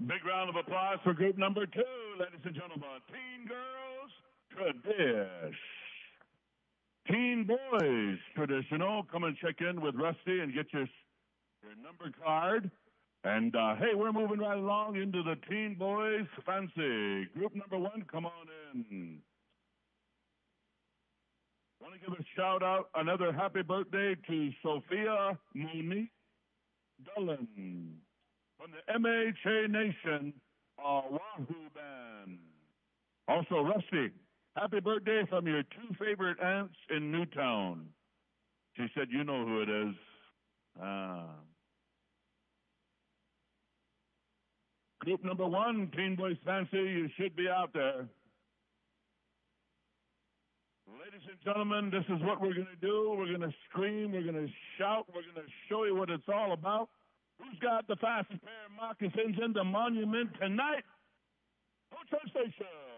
Big round of applause for group number 2, ladies and gentlemen. Teen Girls Tradish. Teen Boys Traditional. Come and check in with Rusty and get your number card. And, hey, we're moving right along into the Teen Boys Fancy. Group number 1, come on in. Want to give a shout out, another happy birthday to Sophia Monique Dullen from the MHA Nation Oahu Band. Also, Rusty, happy birthday from your 2 favorite aunts in Newtown. She said you know who it is. Group number 1, Teen Boys Fancy, you should be out there. Ladies and gentlemen, this is what we're going to do. We're going to scream, we're going to shout, we're going to show you what it's all about. Who's got the fastest pair of moccasins in the monument tonight? Hotel Station.